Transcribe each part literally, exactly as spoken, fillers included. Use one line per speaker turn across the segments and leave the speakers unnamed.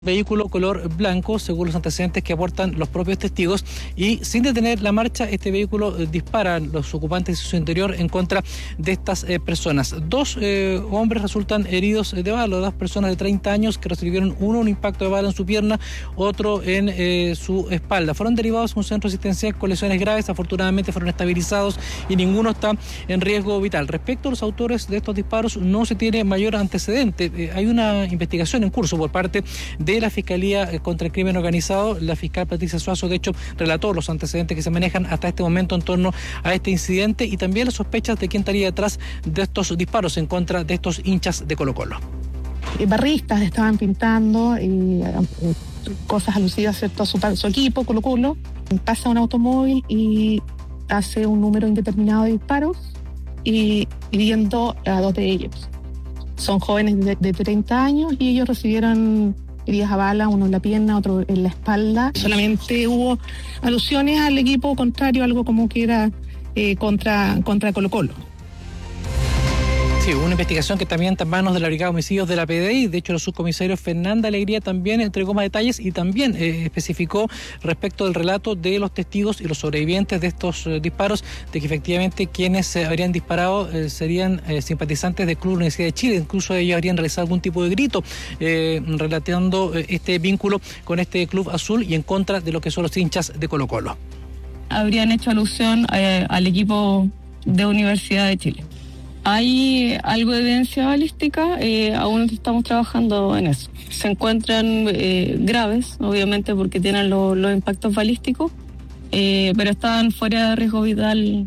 Vehículo color blanco, según los antecedentes que aportan los propios testigos, y sin detener la marcha, este vehículo eh, dispara a los ocupantes de su interior en contra de estas eh, personas. Dos eh, hombres resultan heridos de bala, dos personas de treinta años que recibieron uno un impacto de bala en su pierna, otro en eh, su espalda. Fueron derivados a un centro asistencial con lesiones graves, afortunadamente fueron estabilizados y ninguno está en riesgo vital. Respecto a los autores de estos disparos, no se tiene mayor antecedente. Eh, hay una investigación en curso por parte de de la Fiscalía contra el Crimen Organizado. La fiscal Patricia Suazo, de hecho, relató los antecedentes que se manejan hasta este momento en torno a este incidente y también las sospechas de quién estaría detrás de estos disparos en contra de estos hinchas de Colo-Colo.
Barristas estaban pintando y, eh, cosas alusivas, ¿cierto?, a su, su equipo, Colo-Colo. Pasa un automóvil y hace un número indeterminado de disparos y hiriendo a dos de ellos. Son jóvenes de, de treinta años y ellos recibieron heridas a bala, uno en la pierna, otro en la espalda. Solamente hubo alusiones al equipo contrario, algo como que era eh, contra, contra Colo-Colo.
Sí, una investigación que también está en manos de la Brigada de Homicidios de la P D I. De hecho, el subcomisario Fernanda Alegría también entregó más detalles y también eh, especificó respecto del relato de los testigos y los sobrevivientes de estos eh, disparos, de que efectivamente quienes eh, habrían disparado eh, serían eh, simpatizantes del Club Universidad de Chile. Incluso ellos habrían realizado algún tipo de grito eh, relatando eh, este vínculo con este club azul y en contra de lo que son los hinchas de Colo-Colo.
Habrían hecho alusión eh, al equipo de Universidad de Chile. Hay algo de evidencia balística, eh, aún estamos trabajando en eso. Se encuentran eh, graves, obviamente, porque tienen lo, los impactos balísticos, eh, pero están fuera de riesgo vital.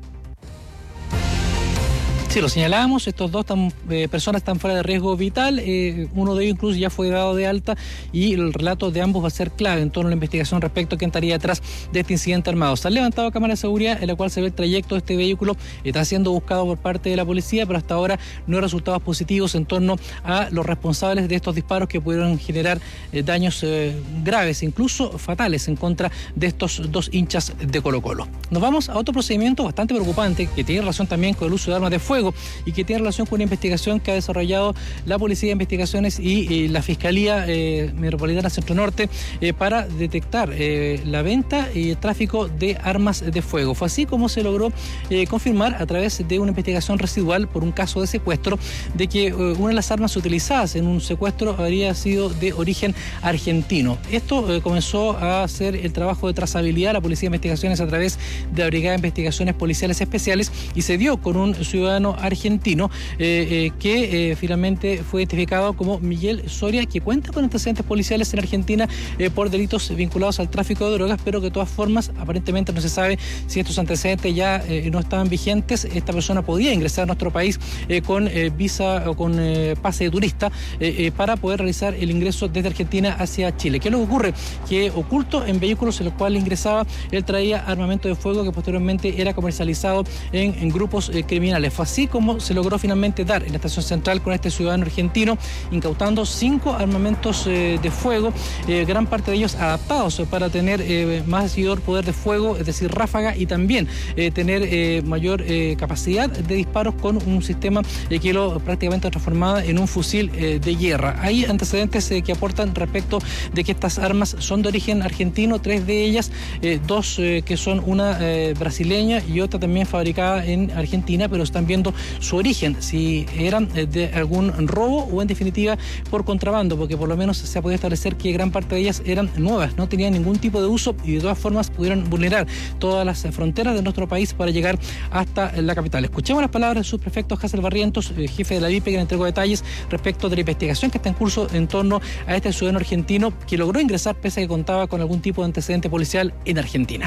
Sí, lo señalábamos, estos dos tan, eh, personas están fuera de riesgo vital, eh, uno de ellos incluso ya fue dado de alta y el relato de ambos va a ser clave en torno a la investigación respecto a quién estaría detrás de este incidente armado. Se han levantado cámaras de seguridad en la cual se ve el trayecto de este vehículo, está siendo buscado por parte de la policía, pero hasta ahora no hay resultados positivos en torno a los responsables de estos disparos que pudieron generar eh, daños eh, graves, incluso fatales, en contra de estos dos hinchas de Colo-Colo. Nos vamos a otro procedimiento bastante preocupante que tiene relación también con el uso de armas de fuego y que tiene relación con una investigación que ha desarrollado la Policía de Investigaciones y, y la Fiscalía eh, Metropolitana Centro Norte eh, para detectar eh, la venta y el tráfico de armas de fuego. Fue así como se logró eh, confirmar a través de una investigación residual por un caso de secuestro de que eh, una de las armas utilizadas en un secuestro habría sido de origen argentino. Esto eh, comenzó a hacer el trabajo de trazabilidad de la Policía de Investigaciones a través de la Brigada de Investigaciones Policiales Especiales y se dio con un ciudadano argentino eh, eh, que eh, finalmente fue identificado como Miguel Soria, que cuenta con antecedentes policiales en Argentina eh, por delitos vinculados al tráfico de drogas, pero que de todas formas aparentemente no se sabe si estos antecedentes ya eh, no estaban vigentes. Esta persona podía ingresar a nuestro país eh, con eh, visa o con eh, pase de turista eh, eh, para poder realizar el ingreso desde Argentina hacia Chile. ¿Qué es lo que ocurre? Que oculto en vehículos en los cuales ingresaba, él traía armamento de fuego que posteriormente era comercializado en, en grupos eh, criminales. Fue así como se logró finalmente dar en la estación central con este ciudadano argentino, incautando cinco armamentos eh, de fuego, eh, gran parte de ellos adaptados para tener eh, mayor poder de fuego, es decir, ráfaga, y también eh, tener eh, mayor eh, capacidad de disparos con un sistema eh, que lo prácticamente transformado en un fusil eh, de guerra. Hay antecedentes eh, que aportan respecto de que estas armas son de origen argentino, tres de ellas, eh, dos eh, que son una eh, brasileña y otra también fabricada en Argentina, pero están viendo su origen, si eran de algún robo o en definitiva por contrabando, porque por lo menos se ha podido establecer que gran parte de ellas eran nuevas, no tenían ningún tipo de uso y de todas formas pudieron vulnerar todas las fronteras de nuestro país para llegar hasta la capital. Escuchemos las palabras del subprefecto Hazel Barrientos, jefe de la V I P, que le entregó detalles respecto de la investigación que está en curso en torno a este ciudadano argentino que logró ingresar pese a que contaba con algún tipo de antecedente policial en Argentina.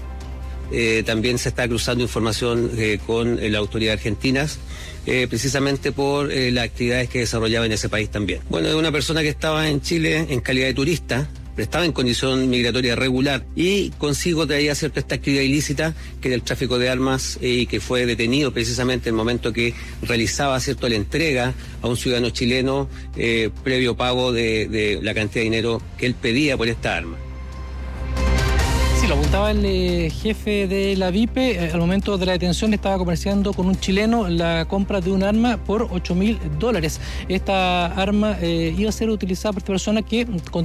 Eh, también se está cruzando información eh, con eh, las autoridades argentinas, eh, precisamente por eh, las actividades que desarrollaba en ese país también. Bueno, es una persona que estaba en Chile en calidad de turista, estaba en condición migratoria regular y consigo traía cierta esta actividad ilícita que era el tráfico de armas y eh, que fue detenido precisamente en el momento que realizaba cierto la entrega a un ciudadano chileno eh, previo pago de, de la cantidad de dinero que él pedía por esta arma.
Sí, lo apuntaba el eh, jefe de la V I P. Eh, al momento de la detención estaba comerciando con un chileno la compra de un arma por ocho mil dólares. Esta arma eh, iba a ser utilizada por esta persona que